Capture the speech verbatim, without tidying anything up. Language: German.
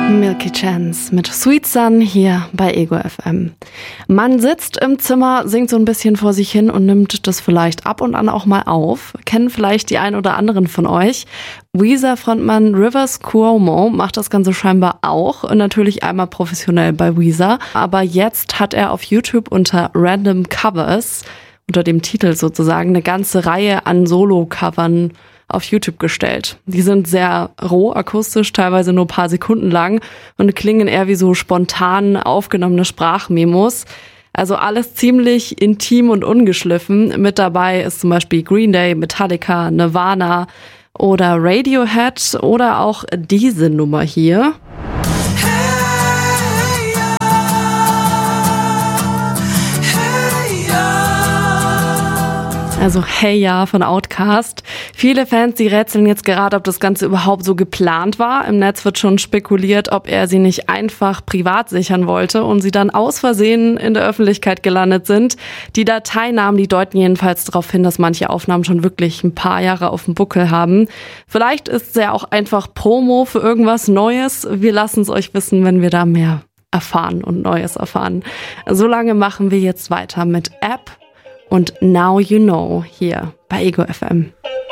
Milky Chance mit Sweet Sun hier bei Ego F M. Man sitzt im Zimmer, singt so ein bisschen vor sich hin und nimmt das vielleicht ab und an auch mal auf. Kennen vielleicht die ein oder anderen von euch. Weezer-Frontmann Rivers Cuomo macht das Ganze scheinbar auch und natürlich einmal professionell bei Weezer. Aber jetzt hat er auf YouTube unter Random Covers, unter dem Titel sozusagen, eine ganze Reihe an Solo-Covern auf YouTube gestellt. Die sind sehr roh akustisch, teilweise nur ein paar Sekunden lang und klingen eher wie so spontan aufgenommene Sprachmemos. Also alles ziemlich intim und ungeschliffen. Mit dabei ist zum Beispiel Green Day, Metallica, Nirvana oder Radiohead oder auch diese Nummer hier. Also Hey Ja von Outkast. Viele Fans, die rätseln jetzt gerade, ob das Ganze überhaupt so geplant war. Im Netz wird schon spekuliert, ob er sie nicht einfach privat sichern wollte und sie dann aus Versehen in der Öffentlichkeit gelandet sind. Die Dateinamen, die deuten jedenfalls darauf hin, dass manche Aufnahmen schon wirklich ein paar Jahre auf dem Buckel haben. Vielleicht ist es ja auch einfach Promo für irgendwas Neues. Wir lassen es euch wissen, wenn wir da mehr erfahren und Neues erfahren. Solange machen wir jetzt weiter mit App und Now You Know hier bei Ego F M.